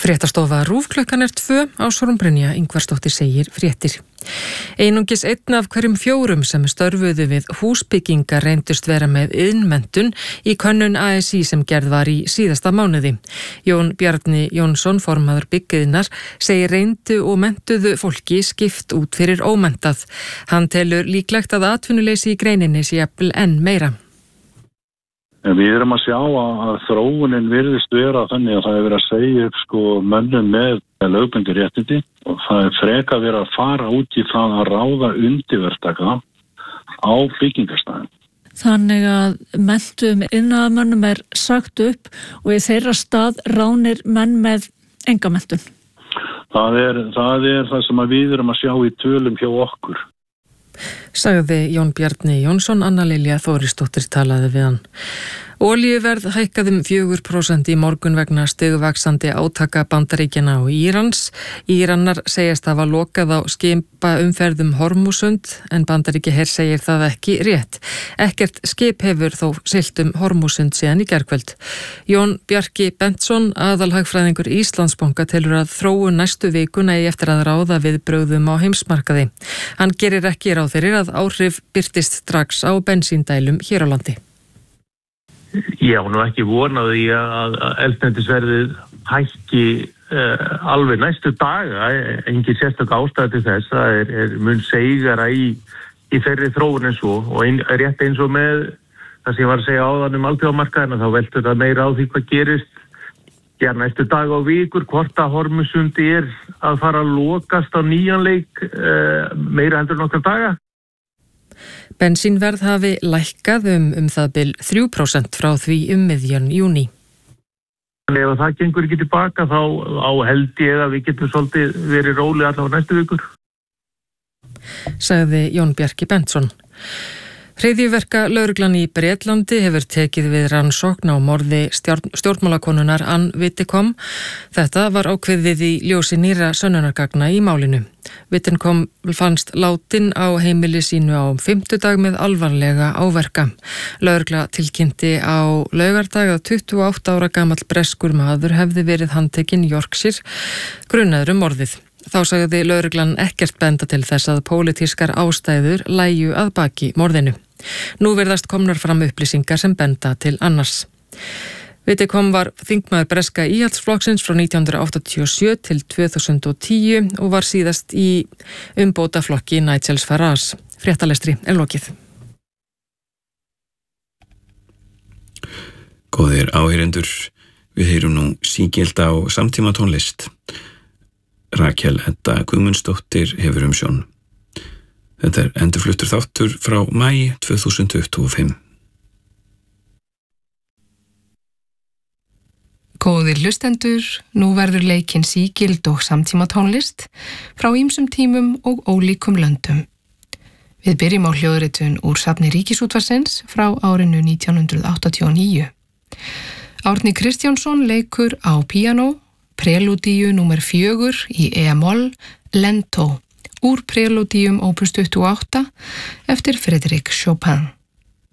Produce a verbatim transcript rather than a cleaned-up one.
Fréttastofa RÚV klukkan er tvö, Ásrún Brynja Ingvarsdóttir segir fréttir. Einungis einn af hverjum fjórum sem störfuðu við húsbyggingar reyndust vera með iðnmenntun í könnun A S I sem gerð var í síðasta mánuði. Jón Bjarni Jónsson, formaður byggiðnar, segir reyndu og menntuðu fólki skipt út fyrir ómenntað. Hann telur líklegt að atvinnuleysi í greininni sé jafnvel enn meira. En við erum að sjá að þróunin virðist vera þannig að það er verið að segja upp sko mönnum með lögbundin réttindi og það er freka verið að fara út í það að ráða undirverktaka á byggingarstæðum. Þannig að menntum iðnaðarmönnum er sagt upp og í þeirra stað ránir menn með enga menntun. Það er, það er það sem við erum að sjá í tölum hjá okkur. Sagði Jón Bjarni Jónsson, Anna Lilja Þórisdóttir talaði við hann. Olíuverð hækkaði um fjögur prósent í morgun vegna stigvaxandi átaka Bandaríkjanna og Írans. Íranar segjast hafa lokað á skipaumferðum Hormúsund en Bandaríkjaher segir það ekki rétt. Ekkert skip hefur þó siglt um Hormúsund síðan í gærkvöld. Jón Bjarki Bentsson, aðalhagfræðingur Íslandsbanka, telur að þróun næstu vikuna eigi eftir að ráða viðbrögðum á heimsmarkaði. Hann gerir ekki ráð fyrir að áhrif birtist strax á bensíndælum hér á landi. Ég á nú ekki vonaði að eldsneytisverðið hækki uh, alveg næstu daga, engin sérstök ástæða til þess, það er, er mun seigara í, í þeirri þróun eins og, og ein, rétt eins og með það sem ég var að segja áðan um alþjóðamarkaðina, þá veltur það meira á því hvað gerist já, næstu daga og vikur, hvort að Hormusundi er að fara að lokast á nýjan leik uh, meira heldur nokkra daga. Bensínverð hafi lækkað um, um það bil þrjú prósent frá því um miðjan júní. Ef það gengur ekki tilbaka þá á held ég að við getum svolítið verið róli allavega næstu vikur. Sagði Jón Bjarki Bentsson. Hryðjuverka lögreglan í Bretlandi hefur tekið við rannsókn á morði stjórn, stjórnmálakonunar Ann Widdecombe. Þetta var ákveðið í ljósi nýra sönnunargagna í málinu. Widdecombe fannst látin á heimili sínu á fimmtudag með alvarlega áverka. Lögregla tilkynnti á laugardag að tuttugu og átta ára gamall breskur maður hefði verið handtekinn í Yorkshire grunaður um morðið. Þá sagði lögreglan ekkert benda til þess að pólitískar ástæður lægju að baki morðinu. Nú virðast komnar fram upplýsingar sem benda til annars. Widdecombe var þingmaður breska íhaldsflokksins frá nítján hundruð áttatíu og sjö til tvö þúsund og tíu og var síðast í umbótaflokki Nigel Farage. Fréttalestri er lokið. Góðir áheyrendur, við heyrum nú sígild á samtíma tónlist. Rakel Edda Guðmundsdóttir hefur umsjón. Þetta er endurfluttur þáttur frá maí tvö þúsund tuttugu og fimm. Góðir hlustendur, nú verður leikinn sígild og samtíma tónlist frá ýmsum tímum og ólíkum löndum. Við byrjum á hljóðritun úr safni Ríkisútvarpsins frá árinu nítján hundruð áttatíu og níu. Árni Kristjánsson leikur á píanó, prelúdíu númer fjögur í e-moll Lento úr prelúdíum opus tuttugu og átta eftir Frédéric Chopin.